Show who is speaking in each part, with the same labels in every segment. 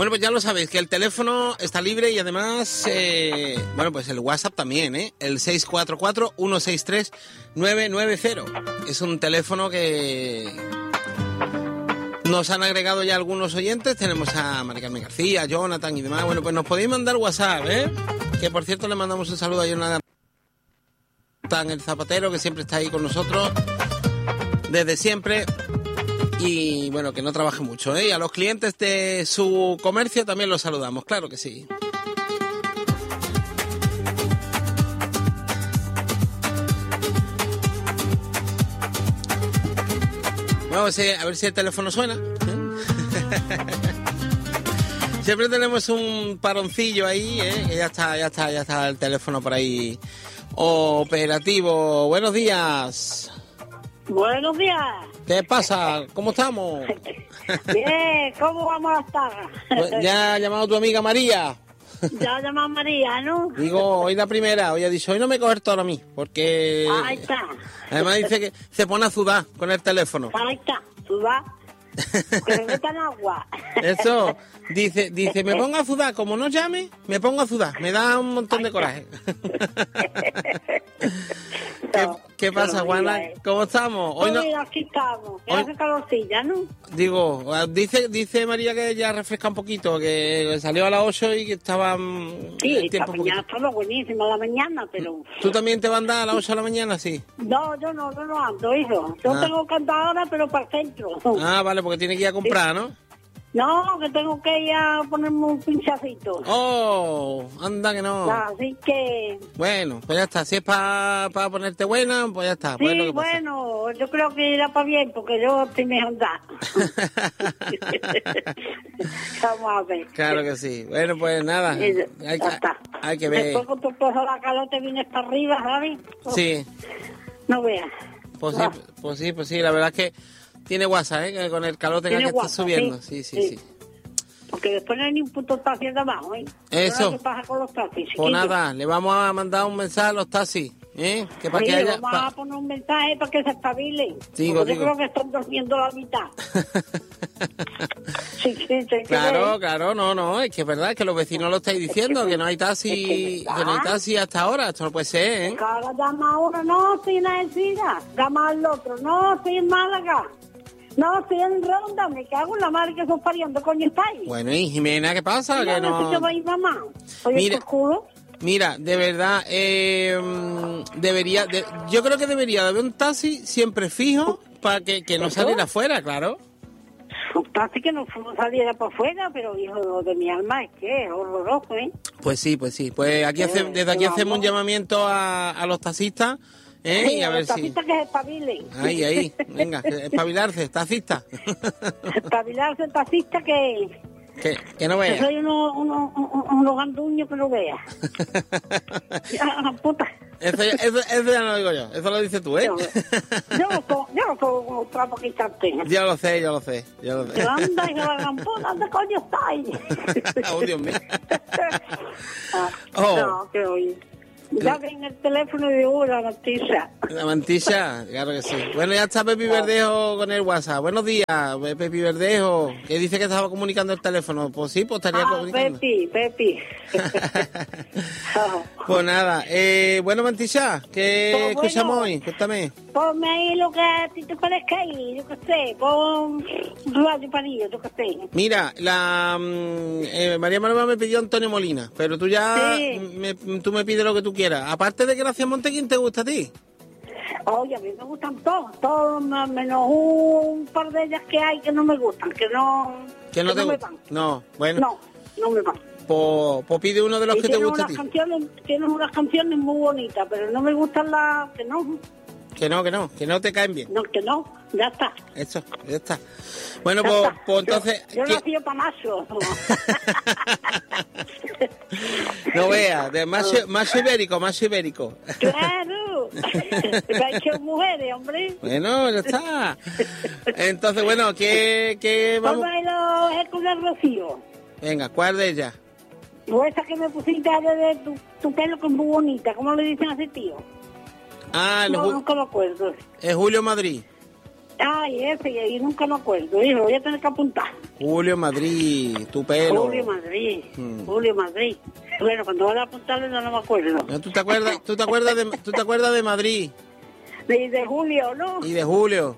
Speaker 1: Bueno, pues ya lo sabéis, que el teléfono está libre y además, bueno, pues el WhatsApp también, ¿eh? El 644-163-990. Es un teléfono que nos han agregado ya algunos oyentes. Tenemos a Mari Carmen García, Jonathan y demás. Bueno, pues nos podéis mandar WhatsApp, ¿eh? Que por cierto le mandamos un saludo a Jonathan, el zapatero, que siempre está ahí con nosotros desde siempre. Y bueno, que no trabaje mucho, ¿eh? Y a los clientes de su comercio también los saludamos, claro que sí. Vamos a ver si el teléfono suena. Siempre tenemos un paroncillo ahí, ¿eh? Que ya está el teléfono por ahí operativo. Buenos días.
Speaker 2: Buenos días.
Speaker 1: ¿Qué pasa? ¿Cómo estamos?
Speaker 2: Bien, ¿cómo vamos a estar?
Speaker 1: Pues ya ha llamado tu amiga María.
Speaker 2: Ya ha llamado María, ¿no?
Speaker 1: Digo, hoy la primera, hoy ha dicho, hoy no me coge el toro a mí, porque...
Speaker 2: Ahí está.
Speaker 1: Además dice que se pone a sudar con el teléfono.
Speaker 2: Ahí está, sudar. Que se metan agua.
Speaker 1: Eso, dice, me pongo a sudar, como no llame, me pongo a sudar, me da un montón de coraje. ¿Qué pasa, Juana? ¿Cómo estamos?
Speaker 2: Hoy no... Aquí estamos, que hace calorcilla, ¿no?
Speaker 1: Digo, dice María que ya refresca un poquito, que salió a las 8 y que estaba...
Speaker 2: Sí, esta mañana estaba buenísima la mañana, pero...
Speaker 1: ¿Tú también te vas a andar a las 8 de la mañana, sí?
Speaker 2: No, yo no ando, hijo. Yo tengo que andar ahora, pero para el centro.
Speaker 1: Ah, vale, porque tiene que ir a comprar, ¿no?
Speaker 2: No, que tengo que ir a ponerme un pinchacito.
Speaker 1: Oh, anda que no.
Speaker 2: Así que...
Speaker 1: Bueno, pues ya está. Si es para ponerte buena, pues ya está.
Speaker 2: Sí,
Speaker 1: pues lo que pasa.
Speaker 2: Bueno, yo creo que irá para bien, porque yo estoy mejor andar. Vamos a ver.
Speaker 1: Claro que sí. Bueno, pues nada. Hay que ver.
Speaker 2: Después con tu esposa la calor te vienes para arriba, ¿sabes?
Speaker 1: Sí.
Speaker 2: No veas.
Speaker 1: Pues sí. La verdad es que tiene WhatsApp, ¿eh? Que con el calor tenga que estar subiendo. Sí.
Speaker 2: Porque después no hay ni un punto de taxi de abajo, ¿eh?
Speaker 1: Eso.
Speaker 2: ¿Qué pasa con los taxis?
Speaker 1: Pues nada, le vamos a mandar un mensaje a los taxis, ¿eh? Que para que haya...
Speaker 2: Vamos a poner un mensaje para que se estabilen.
Speaker 1: Digo.
Speaker 2: Yo creo que están durmiendo la mitad. Sí,
Speaker 1: Claro, no, es que es verdad que los vecinos lo estáis diciendo, que no hay taxi, que no hay taxi hasta ahora, esto no puede ser, ¿eh?
Speaker 2: Ahora llama a uno, no, estoy en Alcira, llama al otro, no, estoy en Málaga, no, estoy en Ronda, me cago en la madre que son pariendo, coño, estáis.
Speaker 1: Bueno, y Jimena, ¿qué pasa? Que no...
Speaker 2: ¿Qué va a ir, mamá? Oye,
Speaker 1: Mira, de verdad, yo creo que debería de haber un taxi siempre fijo para que no saliera afuera, claro.
Speaker 2: Un taxi que no saliera para afuera, pero hijo de mi alma, es que es horroroso, ¿eh?
Speaker 1: Pues sí. Pues aquí desde aquí hacemos un llamamiento a los taxistas, ¿eh?
Speaker 2: Sí,
Speaker 1: y a ver
Speaker 2: los taxistas que se espabilen.
Speaker 1: Ahí, venga, espabilarse, taxista.
Speaker 2: Espabilarse, taxista que
Speaker 1: no vea.
Speaker 2: Que soy unos ganduños que no vea. Puta.
Speaker 1: Eso ya no lo digo yo, eso lo dices tú, ¿eh?
Speaker 2: Yo no puedo como trapo quitarte.
Speaker 1: Yo lo sé.
Speaker 2: Que anda y que la gran puta, ¿dónde coño estáis?
Speaker 1: Oh, Dios mío.
Speaker 2: No, que oye. Ya ven el teléfono y digo, la mantilla.
Speaker 1: La mantilla, claro que sí. Bueno, ya está Pepi Verdejo con el WhatsApp. Buenos días, Pepi Verdejo, que dice que estaba comunicando el teléfono. Pues sí, pues estaría comunicando.
Speaker 2: Pepi.
Speaker 1: Pues nada, bueno, Mantilla, ¿qué escuchamos hoy? Cuéntame.
Speaker 2: Ponme ahí lo que a ti te parezca ahí, yo qué sé, pon Radio Parillo, yo qué sé.
Speaker 1: Mira, María Manuela me pidió Antonio Molina, pero tú ya, tú me pides lo que tú quieras. Aparte de Gracias Monte, ¿quién te gusta a ti?
Speaker 2: Oye, a mí me gustan todos menos un par de ellas que hay que no me gustan, que no
Speaker 1: te gustan. No, bueno.
Speaker 2: No me van.
Speaker 1: Pues pide uno de los que te gusta a ti.
Speaker 2: Tienes unas canciones muy bonitas, pero no me gustan las que no.
Speaker 1: Que no te caen bien.
Speaker 2: No, que no, ya está.
Speaker 1: Eso, ya está. Bueno, pues entonces...
Speaker 2: Yo nací para macho.
Speaker 1: No veas, de macho ibérico.
Speaker 2: Claro. Me ha hecho mujeres, hombre.
Speaker 1: Bueno, ya está. Entonces, bueno, ¿qué vamos?
Speaker 2: Ponme los Hércules Rocío.
Speaker 1: Venga, ¿cuál de ellas?
Speaker 2: O esa que me pusiste de tu pelo que es muy bonita. ¿Cómo le dicen a ese tío?
Speaker 1: Ah,
Speaker 2: nunca me acuerdo.
Speaker 1: Es Julio Madrid.
Speaker 2: Ay, ese, y nunca me acuerdo, hijo, voy a tener que apuntar.
Speaker 1: Julio Madrid, tu pelo.
Speaker 2: Julio Madrid, Julio Madrid. Bueno, cuando voy a apuntarle no me acuerdo.
Speaker 1: ¿No? ¿Tú te acuerdas de Madrid?
Speaker 2: De Julio, ¿no?
Speaker 1: Y de Julio.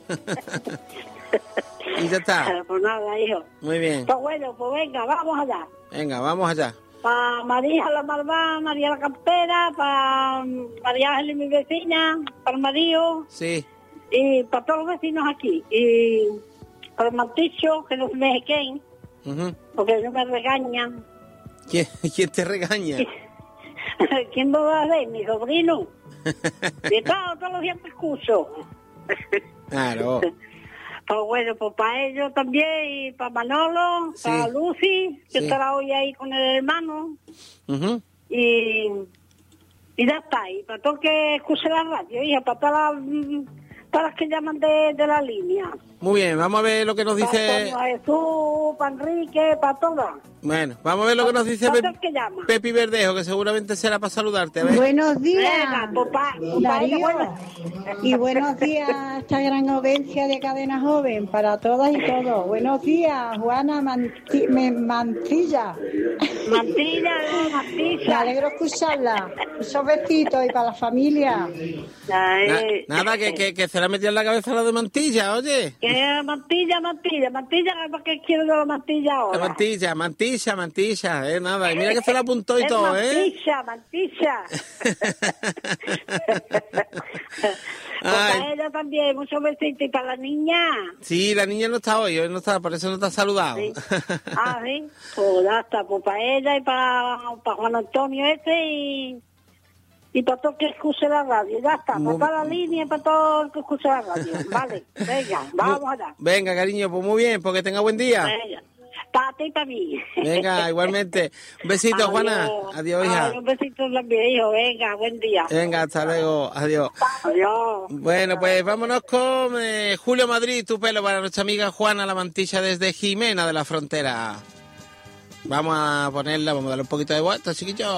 Speaker 1: Y ya está.
Speaker 2: Pues nada, hijo.
Speaker 1: Muy bien.
Speaker 2: Pues bueno, pues venga, vamos allá.
Speaker 1: Venga, vamos allá.
Speaker 2: Para María la Malvada, María la Campera, para María Ángeles, mi vecina, para Mario,
Speaker 1: Sí.
Speaker 2: y para todos los vecinos aquí. Y para Maticho, que no se me dejen,
Speaker 1: Ujú.
Speaker 2: porque no me regañan.
Speaker 1: ¿Quién te regaña?
Speaker 2: ¿Quién me va a ver? Mi sobrino. Y todos los días me excuso.
Speaker 1: Claro.
Speaker 2: Pues bueno, pues para ellos también, y para Manolo,
Speaker 1: Sí.
Speaker 2: para Lucy, que
Speaker 1: Sí.
Speaker 2: estará hoy ahí con el hermano,
Speaker 1: Ujú.
Speaker 2: y ya está, y para todo que escuche la radio, hija, para todas las que llaman de la línea.
Speaker 1: Muy bien, vamos a ver lo que nos dice...
Speaker 2: Para Jesús, para Enrique, para todas.
Speaker 1: Bueno, vamos a ver lo que nos dice
Speaker 2: ¿Cuántos que llaman?
Speaker 1: Pepi Verdejo, que seguramente será para saludarte. A ver.
Speaker 3: Buenos días,
Speaker 2: Venga, pues pa
Speaker 3: Darío.
Speaker 2: bueno.
Speaker 3: Y buenos días a esta gran audiencia de Cadena Joven, para todas y todos. Buenos días, Juana Mancilla.
Speaker 2: Mantilla,
Speaker 3: Me
Speaker 2: Mantilla.
Speaker 3: alegro escucharla. Esos besitos y para la familia.
Speaker 1: Nada, que se la metió en la cabeza la de Mantilla, oye.
Speaker 2: Que mantilla, ¿para qué quiero yo la mantilla ahora?
Speaker 1: Mantilla, nada. Y mira que se la apuntó y
Speaker 2: Es
Speaker 1: todo,
Speaker 2: mantilla. Pues
Speaker 1: Ay.
Speaker 2: para ella también, muchos besitos. Y para la niña.
Speaker 1: Sí, la niña no está hoy no está, por eso no te ha saludado.
Speaker 2: Sí. Ah, sí. Pues ya está, pues para ella y para Juan Antonio y para todo el que escuche la radio. Ya está, para toda la línea y para todo el que escuche la radio. Vale, venga, vamos allá.
Speaker 1: Venga, cariño, pues muy bien, porque tenga buen día.
Speaker 2: Venga. Para ti y para mí.
Speaker 1: Venga, igualmente. Un besito,
Speaker 2: Adiós.
Speaker 1: Juana. Adiós, hija.
Speaker 2: Ay, un besito también, hijo. Venga, buen día.
Speaker 1: Venga, hasta luego. Adiós.
Speaker 2: Adiós.
Speaker 1: Bueno, pues vámonos con Julio Madrid, tu pelo, para nuestra amiga Juana La Mantilla desde Jimena de la Frontera. Vamos a ponerla, vamos a darle un poquito de vuelta, chiquillos.